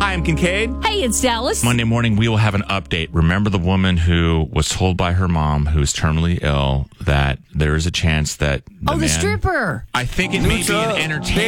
Hi, I'm Kincaid. Hey, it's Dallas. Monday morning, we will have an update. Remember the woman who was told by her mom, who's terminally ill, that there is a chance that the stripper. I think it may be an entertainment.